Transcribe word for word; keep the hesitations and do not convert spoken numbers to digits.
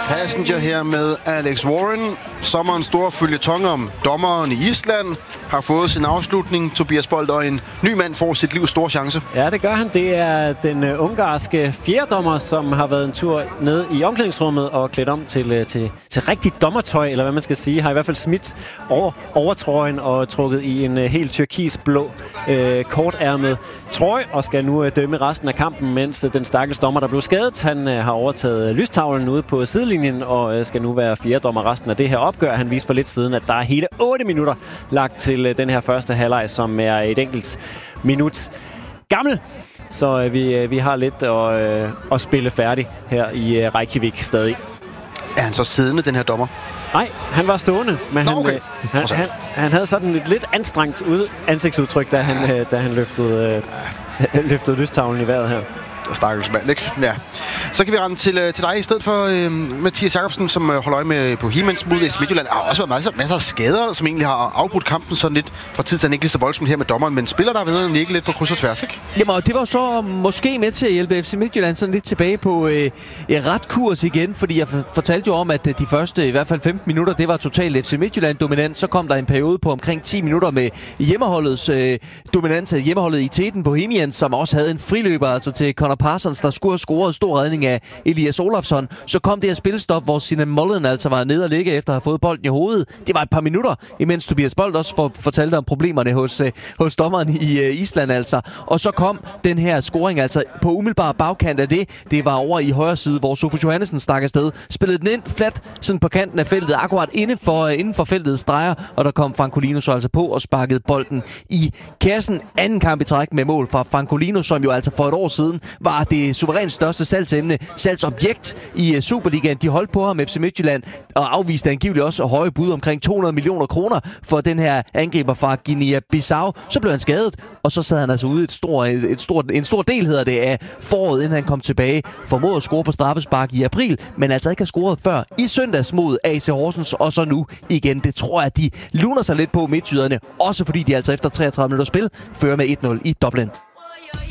Passenger her med Alex Warren. Sommerens store føljeton om dommeren i Island har fået sin afslutning. Tobias Bold og en ny mand får sit livs store chance. Ja, det gør han. Det er den uh, ungarske fjerdommer, som har været en tur ned i omklædningsrummet og klædt om til, uh, til, til rigtig dommertøj, eller hvad man skal sige. Har i hvert fald smidt over overtrøjen og trukket i en uh, helt turkisblå uh, kortærmet trøje og skal nu uh, dømme resten af kampen, mens uh, den stakkels dommer, der blev skadet, han uh, har overtaget lystavlen ude på sidelinjen og uh, skal nu være fjerdommer resten af det her opgør. Han viste for lidt siden, at der er hele otte minutter lagt til uh, den her første halvleg, som er et enkelt minut gammel. Så uh, vi, uh, vi har lidt at, uh, at spille færdig her i uh, Reykjavik stadig. Er han så siddende, den her dommer? Nej, han var stående, men Nå, han, okay. øh, han, han, han havde sådan et lidt anstrengt ud, ansigtsudtryk, da han, øh, da han løftede, øh, løftede lystavlen i vejret her. Stakkels mand, ikke? Ja. Så kan vi rende til, til dig i stedet for øh, Mathias Jacobsen, som øh, holder øje med på Himans mod F C Midtjylland. Der har også været masser, masser af skader, som egentlig har afbrudt kampen sådan lidt fra tid til anden. Ikke lige så voldsomt her med dommeren, men spiller der ved ikke lidt på kryds og tværs, ikke? Jamen, og det var så måske med til at hjælpe F C Midtjylland sådan lidt tilbage på øh, ret kurs igen, fordi jeg fortalte jo om, at de første i hvert fald femten minutter, det var totalt F C Midtjylland dominant. Så kom der en periode på omkring ti minutter med hjemmeholdets øh, dominans, hjemmeholdet i teten på Himian, som også havde en friløber altså til Connor Parsons, der skulle have scoret stor redning af Elias Olafsson. Så kom det her spilstop, hvor Sinan Mullen altså var nede og ligge efter at have fået bolden i hovedet. Det var et par minutter, imens Tobias Bold også for, fortalte om problemerne hos, øh, hos dommeren i øh, Island altså. Og så kom den her scoring altså på umiddelbar bagkant af det. Det var over i højre side, hvor Sofus Johannesen stak afsted. Spillede den ind flat sådan på kanten af feltet, akkurat inde for, øh, inden for feltets streger, og der kom Francolino så altså på og sparkede bolden i kassen. Anden kamp i træk med mål fra Francolino, som jo altså for et år siden var det suverænt største salgsemne, salgsobjekt i Superligaen. De holdt på ham, F C Midtjylland, og afviste angiveligt også høje bud omkring to hundrede millioner kroner for den her angriber fra Guinea-Bissau. Så blev han skadet, og så sad han altså ude et stor, et stort, en stor del hedder det af foråret, inden han kom tilbage. Formåede at score på straffespark i april, men altså ikke har scoret før i søndags mod A C Horsens, og så nu igen. Det tror jeg, de luner sig lidt på midtjyderne, også fordi de altså efter treogtredive minutter spil fører med et nul i Dublin.